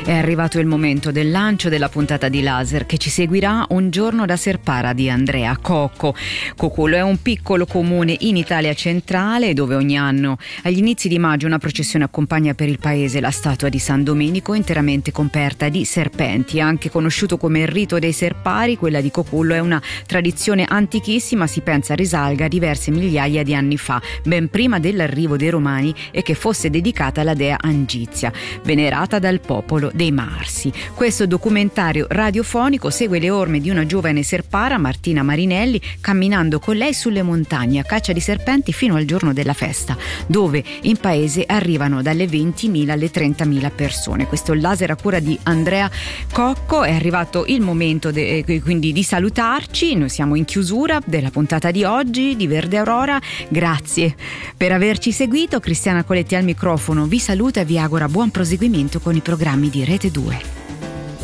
È arrivato il momento del lancio della puntata di Laser che ci seguirà un giorno da Serpara di Andrea Cocco. Cocullo è un piccolo comune in Italia centrale dove ogni anno agli inizi di maggio una processione accompagna per il paese la statua di San Domenico interamente coperta di serpenti. Anche conosciuto come il rito dei Serpari, quella di Cocullo è una tradizione antichissima, si pensa risalga a diverse migliaia di anni fa, ben prima dell'arrivo dei Romani, e che fosse dedicata alla dea Angizia, venerata dal popolo dei Marsi. Questo documentario radiofonico segue le orme di una giovane serpara, Martina Marinelli, camminando con lei sulle montagne a caccia di serpenti fino al giorno della festa, dove in paese arrivano dalle 20.000 alle 30.000 persone. Questo è il Laser a cura di Andrea Cocco. È arrivato il momento quindi di salutarci. Noi siamo in chiusura della puntata di oggi di Verde Aurora. Grazie per averci seguito. Cristiana Coletti al microfono vi saluta e vi augura buon proseguimento con i programmi di Rete 2.